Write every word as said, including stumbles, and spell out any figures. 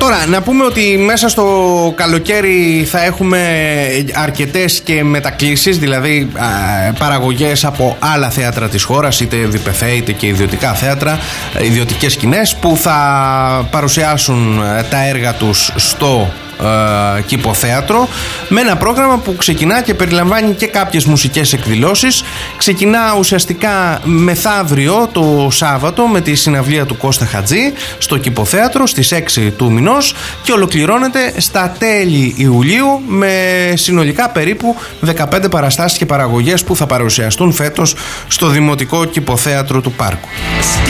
Τώρα, να πούμε ότι μέσα στο καλοκαίρι θα έχουμε αρκετές και μετακλήσεις, δηλαδή α, παραγωγές από άλλα θέατρα της χώρας, είτε διπεθέ είτε και ιδιωτικά θέατρα, ιδιωτικές σκηνές, που θα παρουσιάσουν τα έργα τους στο ε, Κηποθέατρο, με ένα πρόγραμμα που ξεκινά και περιλαμβάνει και κάποιες μουσικές εκδηλώσεις. Ξεκινά ουσιαστικά μεθαύριο το Σάββατο με τη συναυλία του Κώστα Χατζή στο Κηποθέατρο στις έξι του μηνός και ολοκληρώνεται στα τέλη Ιουλίου με συνολικά περίπου δεκαπέντε παραστάσεις και παραγωγές που θα παρουσιαστούν φέτος στο Δημοτικό Κηποθέατρο του Πάρκου.